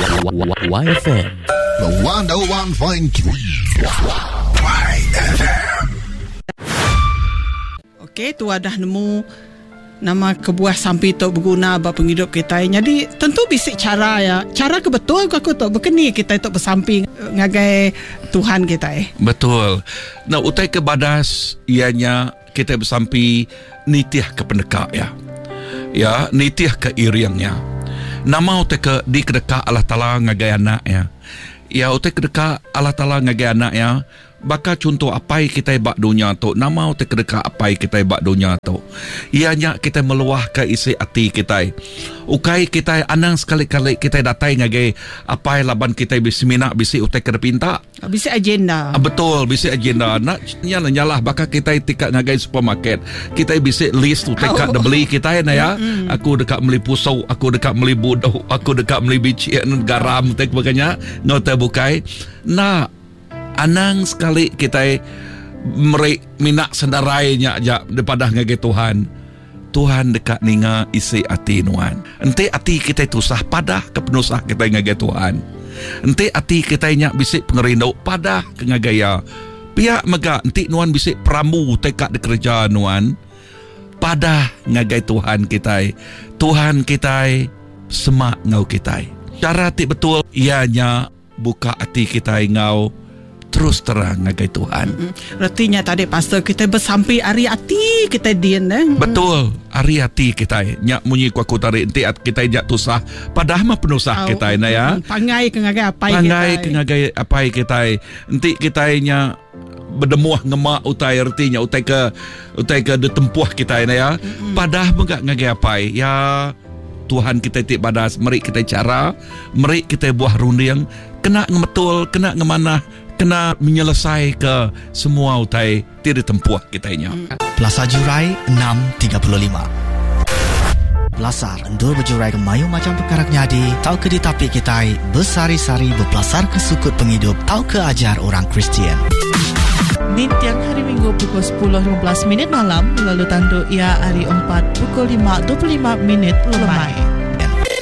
YFM. The 101.3 YFM. Okey, tu dah nemu nama kebuah sampi tu berguna bagi penghidup kita. Jadi tentu bisik cara ya. Cara ke betul aku tu berkeni kita tu bersamping ngagai Tuhan kita. Betul. Nah, utai ke badas ianya kita bersampi nitiah ke pendekak ya. Ya, nitiah ke iriangnya. Nama utai ke di kedekak Allah Ta'ala ngagai anak ya. Ya, utai kedekak Allah Ta'ala ngagai anak ya. Baka contoh apai kita bak dunia tu, nama utai kedekak apai kita bak dunia tu. Ianya kita meluah ke isi hati kita. Ukai kita anang sekali-kali kita datai ngagai apai laban kita bisi minak bisi utai kedepinta. Bisi agenda. Betul, bisi agenda. Nak nyalah baka kita tikat ngagai supermarket. Kita bisi list utai kat beli kita na ya. Aku dekat beli pusau, aku dekat beli budoh, aku dekat beli biji garam utai sebagainya. Ngau bukai. Nah, anang sekali kita minak sendarainya aja daripada ngagai Tuhan. Tuhan dekat ninga isi hati nuan. Ente hati kita tusah padah kepenusah kita ngagai Tuhan. Ente hati kita nyak bisik pengerindu padah ke ngagaya. Pihak mega ente nuan bisik pramu tekak di kerja nuan. Padah ngagai Tuhan kita. Tuhan kita semak ngau kita. Cara ti betul ianya buka hati kita ngau terus terang ngagai Tuhan. Artinya tadi pastor kita bersampai ari hati kita dian Betul, ari hati kita nyak munyi ku tarik enti kita jak tusah padahal mah penusah kita na ya. Pangai ke ngagai apai kita. Pangai ke ngagai apai kita. Enti kita nya berdemuah ngemak utai artinya utai ke detempuh kita na ya. Padahal enggak ngagai apai ya. Tuhan kita tik badas, meri kita cara, meri kita buah runding, kena ngemetul, kena ngemanah, kena menyelesai ke semua utai tidak tempuh kitanya. Plaza Jurai 635. Belasar endur berjurai ke mayu macam perkara nyadi, tau ke ditapi kita bersari-sari berpelasar ke sukut penghidup, tau ke ajar orang Kristian. Di tiang hari Minggu pukul 10.15 malam, lalu tanduk ia hari 4 pukul 5.25 lemai.